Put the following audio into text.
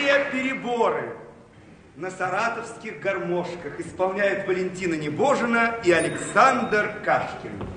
Ария «Переборы» на саратовских гармошках исполняют Валентина Небожина и Александр Кашкин.